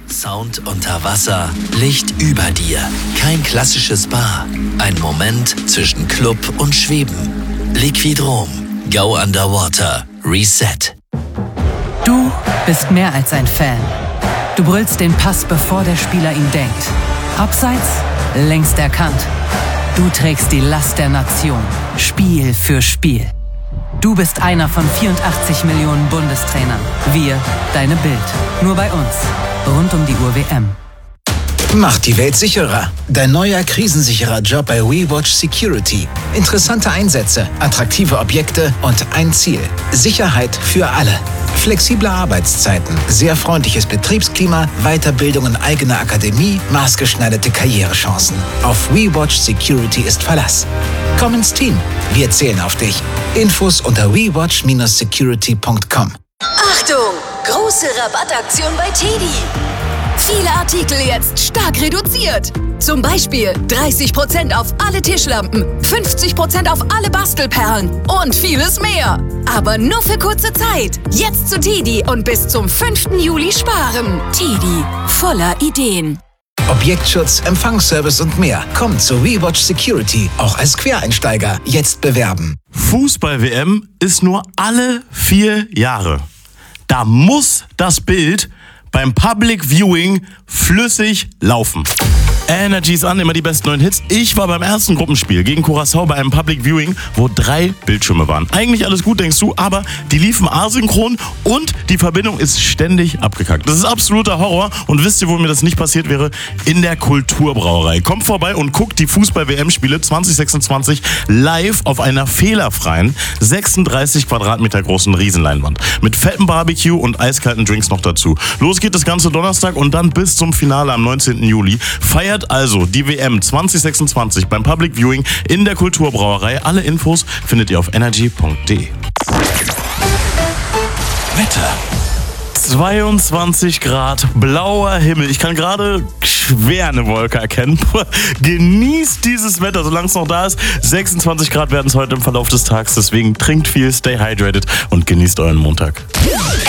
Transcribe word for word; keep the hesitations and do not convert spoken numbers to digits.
Sound unter Wasser, Licht über dir. Kein klassisches Spa. Ein Moment zwischen Club und Schweben. Liquidrom. Go Underwater. Reset. Du bist mehr als ein Fan. Du brüllst den Pass, bevor der Spieler ihn denkt. Abseits, längst erkannt. Du trägst die Last der Nation. Spiel für Spiel. Du bist einer von vierundachtzig Millionen Bundestrainern. Wir, deine Bild. Nur bei uns. Rund um die Uhr W M. Macht die Welt sicherer. Dein neuer krisensicherer Job bei WeWatch Security. Interessante Einsätze, attraktive Objekte und ein Ziel. Sicherheit für alle. Flexible Arbeitszeiten, sehr freundliches Betriebsklima, Weiterbildung in eigener Akademie, maßgeschneiderte Karrierechancen. Auf WeWatch Security ist Verlass. Komm ins Team. Wir zählen auf dich. Infos unter we watch dash security punkt com. Achtung! Große Rabattaktion bei Teddy. Viele Artikel jetzt stark reduziert. Zum Beispiel dreißig Prozent auf alle Tischlampen, fünfzig Prozent auf alle Bastelperlen und vieles mehr. Aber nur für kurze Zeit. Jetzt zu Teddy und bis zum fünften Juli sparen. Teddy, voller Ideen. Objektschutz, Empfangsservice und mehr. Kommt zu WeWatch Security, auch als Quereinsteiger. Jetzt bewerben. Fußball-W M ist nur alle vier Jahre. Da muss das Bild beim Public Viewing flüssig laufen. Energy ist an, immer die besten neuen Hits. Ich war beim ersten Gruppenspiel gegen Curaçao bei einem Public Viewing, wo drei Bildschirme waren. Eigentlich alles gut, denkst du, aber die liefen asynchron und die Verbindung ist ständig abgekackt. Das ist absoluter Horror und wisst ihr, wo mir das nicht passiert wäre? In der Kulturbrauerei. Kommt vorbei und guckt die Fußball-W M-Spiele zwanzig sechsundzwanzig live auf einer fehlerfreien, sechsunddreißig Quadratmeter großen Riesenleinwand. Mit fettem Barbecue und eiskalten Drinks noch dazu. Los geht das Ganze Donnerstag und dann bis zum Finale am neunzehnten Juli. Feiert also die W M zwanzig sechsundzwanzig beim Public Viewing in der Kulturbrauerei. Alle Infos findet ihr auf energy punkt de. Wetter. zweiundzwanzig Grad, blauer Himmel. Ich kann gerade schwer eine Wolke erkennen. Genießt dieses Wetter, solange es noch da ist. sechsundzwanzig Grad werden es heute im Verlauf des Tages. Deswegen trinkt viel, stay hydrated und genießt euren Montag.